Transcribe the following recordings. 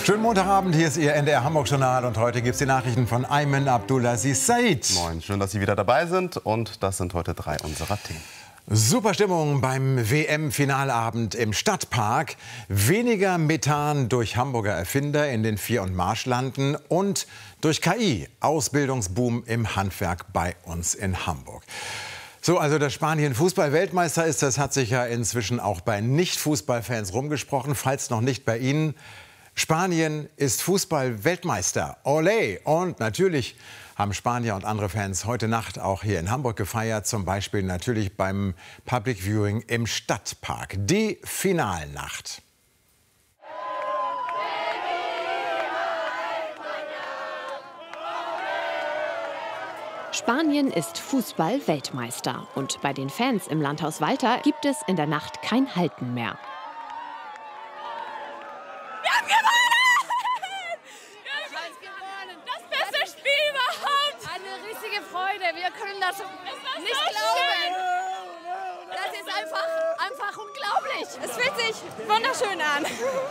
Schönen Montagabend, hier ist Ihr NDR Hamburg-Journal und heute gibt es die Nachrichten von Ayman Abdulaziz Said. Moin, schön, dass Sie wieder dabei sind und das sind heute 3 unserer Themen. Super Stimmung beim WM-Finalabend im Stadtpark, weniger Methan durch Hamburger Erfinder in den Vier- und Marschlanden und durch KI, Ausbildungsboom im Handwerk bei uns in Hamburg. So, also dass Spanien Fußball-Weltmeister ist, das hat sich ja inzwischen auch bei Nicht-Fußballfans rumgesprochen, falls noch nicht bei Ihnen. Spanien ist Fußball-Weltmeister. Olé! Und natürlich haben Spanier und andere Fans heute Nacht auch hier in Hamburg gefeiert. Zum Beispiel natürlich beim Public Viewing im Stadtpark. Die Finalnacht. Spanien ist Fußball-Weltmeister. Und bei den Fans im Landhaus Walter gibt es in der Nacht kein Halten mehr. Wir können das nicht glauben. Das ist einfach unglaublich. Es fühlt sich wunderschön an.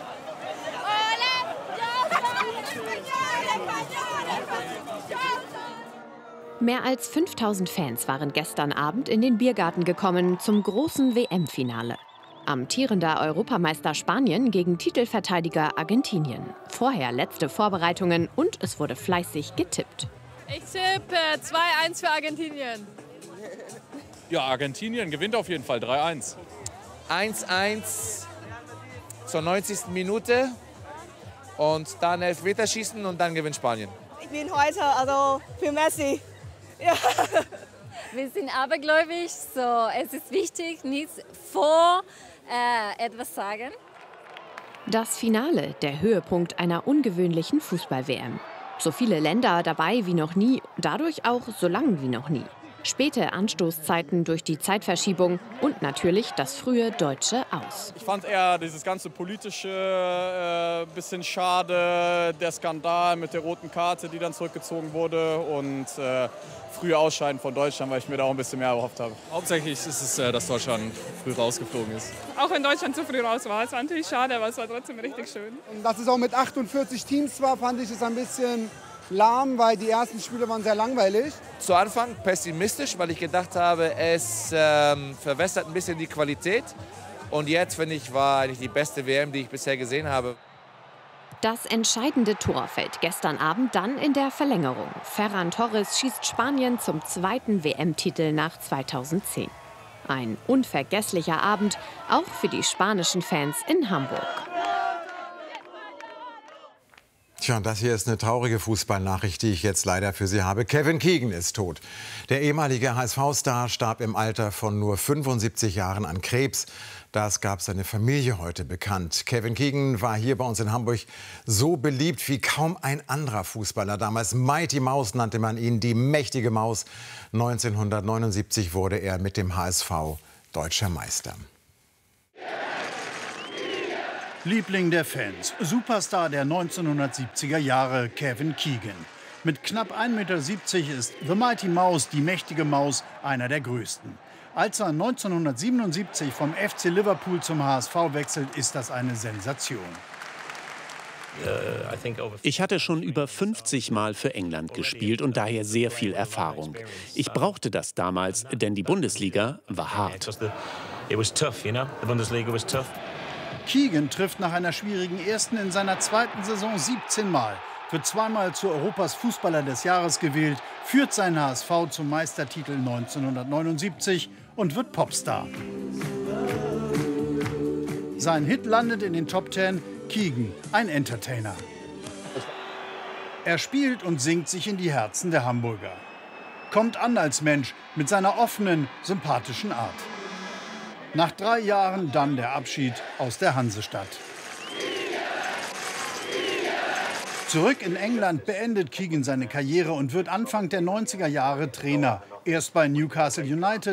Mehr als 5000 Fans waren gestern Abend in den Biergarten gekommen zum großen WM-Finale. Amtierender Europameister Spanien gegen Titelverteidiger Argentinien. Vorher letzte Vorbereitungen und es wurde fleißig getippt. Ich tippe 2-1 für Argentinien. Ja, Argentinien gewinnt auf jeden Fall 3-1. 1-1 zur 90. Minute und dann Elfmeterschießen und dann gewinnt Spanien. Ich bin heute also für Messi. Ja. Wir sind abergläubig, so es ist wichtig, nichts vor etwas sagen. Das Finale, der Höhepunkt einer ungewöhnlichen Fußball-WM. So viele Länder dabei wie noch nie, dadurch auch so lang wie noch nie. Späte Anstoßzeiten durch die Zeitverschiebung und natürlich das frühe deutsche Aus. Ich fand eher dieses ganze politische bisschen schade, der Skandal mit der roten Karte, die dann zurückgezogen wurde und frühe Ausscheiden von Deutschland, weil ich mir da auch ein bisschen mehr erhofft habe. Hauptsächlich ist es, dass Deutschland früh rausgeflogen ist. Auch wenn Deutschland zu früh raus war. Es war natürlich schade, aber es war trotzdem richtig schön. Und dass es auch mit 48 Teams war, fand ich es ein bisschen lahm, weil die ersten Spiele waren sehr langweilig. Zu Anfang pessimistisch, weil ich gedacht habe, es verwässert ein bisschen die Qualität. Und jetzt, finde ich, war eigentlich die beste WM, die ich bisher gesehen habe. Das entscheidende Tor fällt gestern Abend dann in der Verlängerung. Ferran Torres schießt Spanien zum 2. WM-Titel nach 2010. Ein unvergesslicher Abend, auch für die spanischen Fans in Hamburg. Tja, und das hier ist eine traurige Fußballnachricht, die ich jetzt leider für Sie habe. Kevin Keegan ist tot. Der ehemalige HSV-Star starb im Alter von nur 75 Jahren an Krebs. Das gab seine Familie heute bekannt. Kevin Keegan war hier bei uns in Hamburg so beliebt wie kaum ein anderer Fußballer. Damals Mighty Mouse nannte man ihn, die mächtige Maus. 1979 wurde er mit dem HSV deutscher Meister. Liebling der Fans, Superstar der 1970er Jahre, Kevin Keegan. Mit knapp 1,70 Meter ist The Mighty Mouse, die mächtige Maus, einer der größten. Als er 1977 vom FC Liverpool zum HSV wechselt, ist das eine Sensation. Ich hatte schon über 50 Mal für England gespielt und daher sehr viel Erfahrung. Ich brauchte das damals, denn die Bundesliga war hart. Keegan trifft nach einer schwierigen ersten in seiner zweiten Saison 17 Mal. Wird zweimal zu Europas Fußballer des Jahres gewählt, führt seinen HSV zum Meistertitel 1979 und wird Popstar. Sein Hit landet in den Top 10, Keegan, ein Entertainer. Er spielt und singt sich in die Herzen der Hamburger. Kommt an als Mensch mit seiner offenen, sympathischen Art. Nach 3 Jahren dann der Abschied aus der Hansestadt. Zurück in England beendet Keegan seine Karriere und wird Anfang der 90er Jahre Trainer. Erst bei Newcastle United.